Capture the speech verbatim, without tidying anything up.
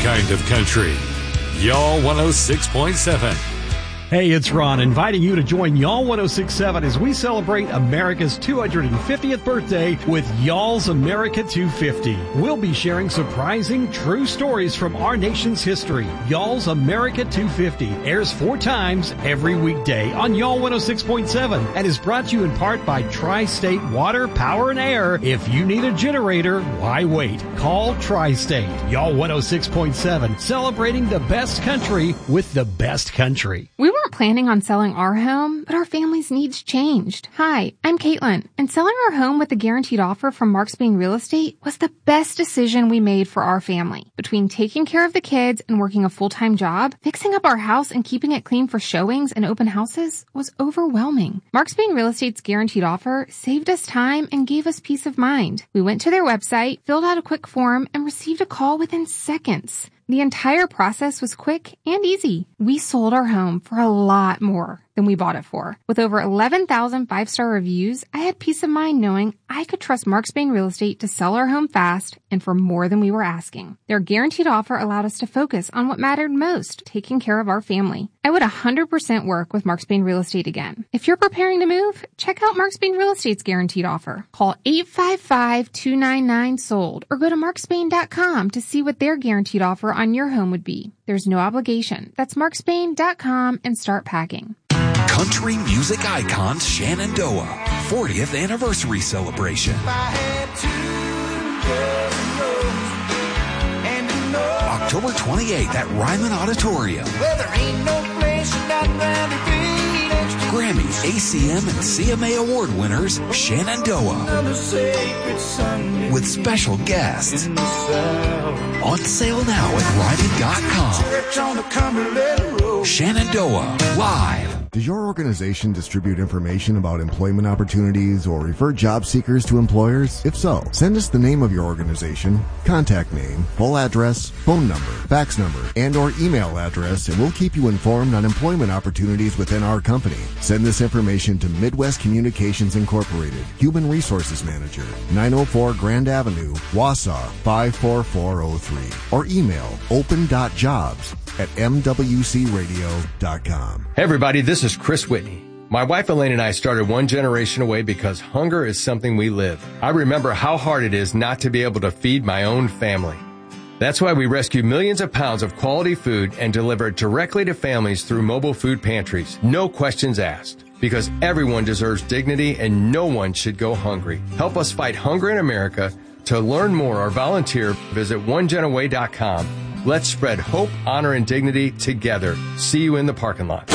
kind of country. Y'all one oh six point seven. Hey, it's Ron, inviting you to join Y'all one oh six point seven as we celebrate America's two hundred fiftieth birthday with Y'all's America two fifty. We'll be sharing surprising, true stories from our nation's history. Y'all's America two fifty airs four times every weekday on Y'all one oh six point seven and is brought to you in part by Tri-State Water, Power, and Air. If you need a generator, why wait? Call Tri-State. Y'all one oh six point seven, celebrating the best country with the best country. We weren't planning on selling our home, but our family's needs changed. Hi, I'm Caitlin, and selling our home with a guaranteed offer from Mark Spain Real Estate was the best decision we made for our family. Between taking care of the kids and working a full-time job, fixing up our house and keeping it clean for showings and open houses was overwhelming. Mark Spain Real Estate's guaranteed offer saved us time and gave us peace of mind. We went to their website, filled out a quick form, and received a call within seconds. The entire process was quick and easy. We sold our home for a lot more than we bought it for. With over eleven thousand five-star reviews, I had peace of mind knowing I could trust Mark Spain Real Estate to sell our home fast and for more than we were asking. Their guaranteed offer allowed us to focus on what mattered most, taking care of our family. I would one hundred percent work with Mark Spain Real Estate again. If you're preparing to move, check out Mark Spain Real Estate's guaranteed offer. Call eight five five, two nine nine, sold or go to mark spain dot com to see what their guaranteed offer on your home would be. There's no obligation. That's mark spain dot com and start packing. Country music icon Shenandoah, fortieth anniversary celebration. October twenty-eighth at Ryman Auditorium. Well, there ain't no place I'd rather be next to Grammy, A C M, and C M A award winners Shenandoah. With special guests. On sale now at ryman dot com. Shenandoah, live. Does your organization distribute information about employment opportunities or refer job seekers to employers? If so, send us the name of your organization, contact name, full address, phone number, fax number, and or email address, and we'll keep you informed on employment opportunities within our company. Send this information to Midwest Communications Incorporated, Human Resources Manager, nine oh four Grand Avenue, Wausau, five four four oh three, or email open dot jobs at m w c radio dot com. Hey everybody, this is Chris Whitney. My wife Elaine and I started One Generation Away because hunger is something we live. I remember how hard it is not to be able to feed my own family. That's why we rescue millions of pounds of quality food and deliver it directly to families through mobile food pantries. No questions asked. Because everyone deserves dignity and no one should go hungry. Help us fight hunger in America. To learn more or volunteer, visit one gen away dot com. Let's spread hope, honor, and dignity together. See you in the parking lot.